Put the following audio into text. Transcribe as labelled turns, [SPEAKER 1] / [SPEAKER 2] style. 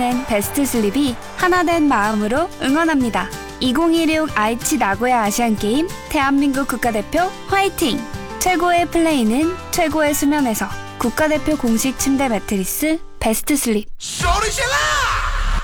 [SPEAKER 1] 이루어지는 베스트 슬립이 하나된 마음으로 응원합니다. 2016 아이치 나고야 아시안게임 대한민국 국가대표 화이팅! 최고의 플레이는 최고의 수면에서 국가대표 공식 침대 매트리스 베스트 슬립.